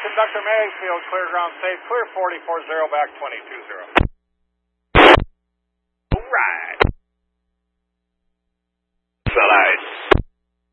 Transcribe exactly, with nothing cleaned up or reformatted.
Conductor Mayfield, clear ground safe, clear forty-four zero, back twenty-two zero.